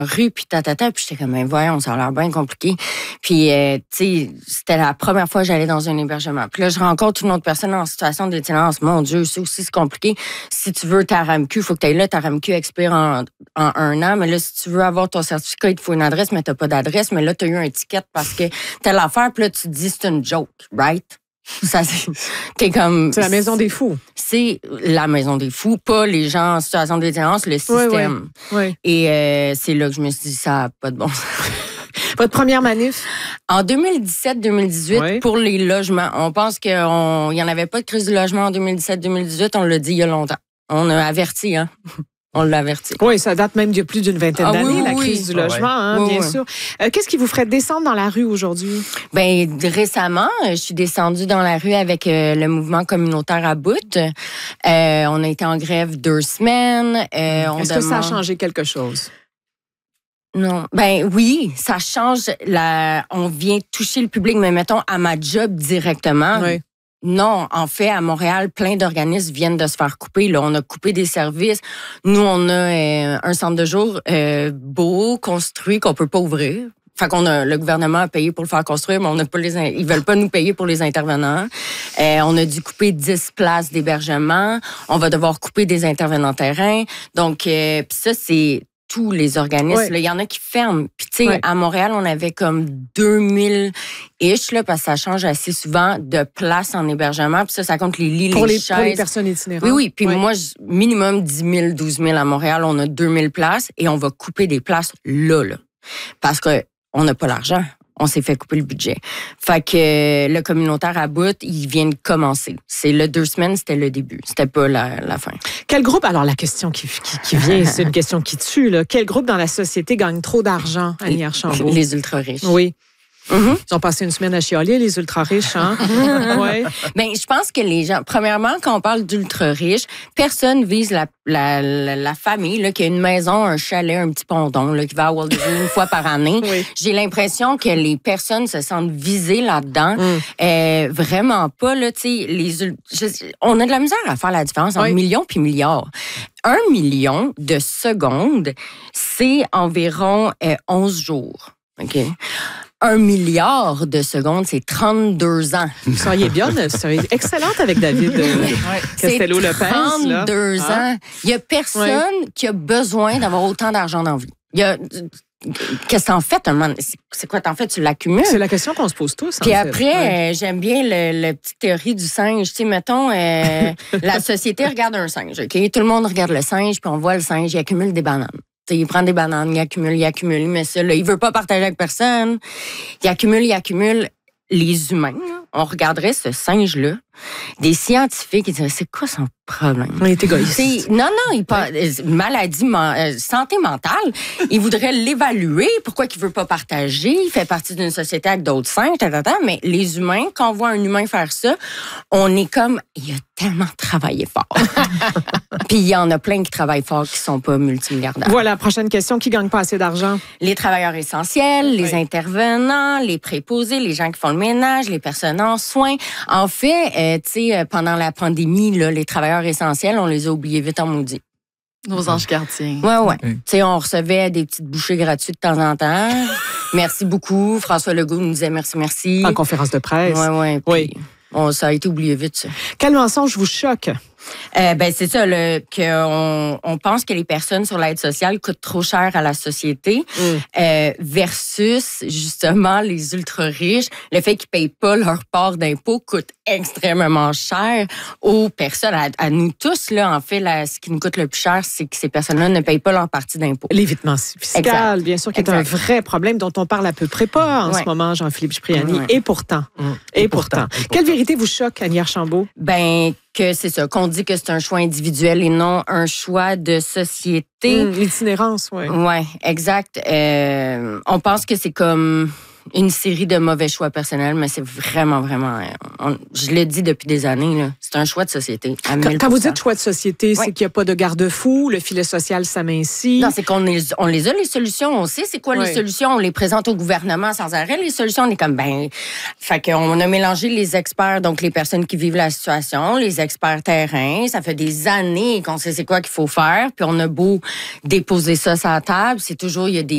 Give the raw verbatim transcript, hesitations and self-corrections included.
rue, puis tatata, puis j'étais comme, ben voyons, ça a l'air bien compliqué. Puis, euh, tu sais, c'était la première fois que j'allais dans un hébergement. Puis là, je rencontre une autre personne en situation d'itinérance. Mon Dieu, c'est aussi c'est compliqué. Si tu veux ta R A M Q, il faut que tu ailles là. Ta R A M Q expire en, en un an. Mais là, si tu veux avoir ton certificat, il te faut une adresse, mais tu n'as pas d'adresse. Mais là, tu as eu un ticket parce que telle affaire, puis là, tu te dis, c'est une joke, right? Ça, c'est, t'es comme, c'est la maison des fous. C'est la maison des fous, pas les gens en situation d'itinérance, le système. Oui, oui. Oui. Et euh, c'est là que je me suis dit, ça n'a pas de bon sens. Votre première manif? En deux mille dix-sept deux mille dix-huit, oui. Pour les logements. On pense qu'il n'y en avait pas de crise du logement en deux mille dix-sept deux mille dix-huit, on l'a dit il y a longtemps. On a averti, hein? On l'a averti. Oui, ça date même d'il y a plus d'une vingtaine ah, d'années, oui, la oui, crise oui. du logement, hein, oui, bien oui. sûr. Euh, qu'est-ce qui vous ferait descendre dans la rue aujourd'hui? Bien, récemment, je suis descendue dans la rue avec euh, le mouvement communautaire à bout. Euh, on a été en grève deux semaines. Euh, on Est-ce demande... que ça a changé quelque chose? Non. Ben oui, ça change. La... On vient toucher le public, mais mettons à ma job directement. Oui. Non, en fait, à Montréal, plein d'organismes viennent de se faire couper. Là, on a coupé des services. Nous, on a euh, un centre de jour euh, beau, construit, qu'on peut pas ouvrir. Fait qu'on a le gouvernement a payé pour le faire construire, mais on n'a pas les, ils veulent pas nous payer pour les intervenants. Euh, on a dû couper dix places d'hébergement. On va devoir couper des intervenants terrain. Donc, euh, puis ça, c'est tous les organismes. Il oui. y en a qui ferment. Puis, tu sais, oui. à Montréal, on avait comme deux mille ish, là, parce que ça change assez souvent de places en hébergement. Puis ça, ça compte les lits, pour les, les chaises. Pour les personnes itinérantes. Oui, oui. Puis oui. moi, minimum dix mille, douze mille à Montréal. On a deux mille places et on va couper des places là, là. Parce que on n'a pas l'argent. On s'est fait couper le budget. Fait que euh, le communautaire à bout, il vient de commencer. C'est le deux semaines, c'était le début. C'était pas la, la fin. Quel groupe, alors la question qui, qui, qui vient, c'est une question qui tue, là. Quel groupe dans la société gagne trop d'argent, Annie Archambault? Les ultra-riches. Oui. Mm-hmm. Ils ont passé une semaine à chialer, les ultra-riches, hein? ouais. Ben, je pense que les gens, premièrement, quand on parle d'ultra-riches, personne vise la, la, la, la famille, là, qui a une maison, un chalet, un petit ponton, là, qui va à Walt Disney une fois par année. Oui. J'ai l'impression que les personnes se sentent visées là-dedans. Mm. Euh, vraiment pas, là, tu sais, les, je, on a de la misère à faire la différence entre oui. millions puis milliards. Un million de secondes, c'est environ euh, onze jours. OK? Un milliard de secondes, c'est trente-deux ans. Vous seriez bien, vous seriez excellente avec David euh, Castello-Lopez. trente-deux là. ans. Hein? Il n'y a personne ouais. qui a besoin d'avoir autant d'argent dans la vie. Il y a... Qu'est-ce que t'en fais? C'est quoi t'en fais? Tu l'accumules? C'est la question qu'on se pose tous. Puis en après, fait. ouais. euh, j'aime bien le, le petite théorie du singe. Tu sais, mettons, euh, la société regarde un singe, OK? Tout le monde regarde le singe, puis on voit le singe, il accumule des bananes. T'sais, il prend des bananes, il accumule, il accumule, mais ça, là, il veut pas partager avec personne. Il accumule, il accumule. Les humains, là, on regarderait ce singe-là, des scientifiques, ils diraient, c'est quoi son problème? Il est égoïste. C'est, non, non, il pas, maladie, euh, santé mentale, il voudrait l'évaluer, pourquoi il veut pas partager, il fait partie d'une société avec d'autres singes, tata, mais les humains, quand on voit un humain faire ça, on est comme, il a tellement travaillé fort. Puis il y en a plein qui travaillent fort qui sont pas multimilliardaires. Voilà, prochaine question, qui gagne pas assez d'argent? Les travailleurs essentiels, les oui. intervenants, les préposés, les gens qui font le ménage, les personnes en soins. En fait, euh, tu sais, pendant la pandémie, là, les travailleurs essentiels, on les a oubliés vite en maudit. Nos anges gardiens. Ouais, ouais. Oui. Tu sais, on recevait des petites bouchées gratuites de temps en temps. Merci beaucoup. François Legault nous disait merci, merci. En conférence de presse. Ouais, ouais. Oui. On, ça a été oublié vite, ça. Quel mensonge vous choque? Euh, ben c'est ça, le, qu'on on pense que les personnes sur l'aide sociale coûtent trop cher à la société mm. euh, versus justement les ultra riches. Le fait qu'ils payent pas leur part d'impôt coûte extrêmement cher aux personnes, à, à nous tous là. En fait, là, ce qui nous coûte le plus cher, c'est que ces personnes-là ne payent pas leur partie d'impôt. L'évitement fiscal, exact. Bien sûr, qui est exact. Un vrai problème dont on parle à peu près pas en ouais. ce moment, Jean-Philippe Cipriani. Ouais. Et pourtant, mm. et, et, pourtant. pourtant, et pourtant, quelle vérité vous choque, Annie Archambault? Ben que c'est ça, qu'on dit que c'est un choix individuel et non un choix de société. Mmh, l'itinérance, oui. Oui, exact. Euh, on pense que c'est comme une série de mauvais choix personnels, mais c'est vraiment, vraiment... On, je le dis depuis des années, là, c'est un choix de société. Quand, quand vous dites choix de société, oui. c'est qu'il n'y a pas de garde-fou, le filet social s'amincit. Non, c'est qu'on les, on les a, les solutions. On sait c'est quoi oui. les solutions. On les présente au gouvernement sans arrêt. Les solutions, on est comme, ben... Fait qu'on a mélangé les experts, donc les personnes qui vivent la situation, les experts terrain. Ça fait des années qu'on sait c'est quoi qu'il faut faire. Puis on a beau déposer ça sur la table, c'est toujours, il y a des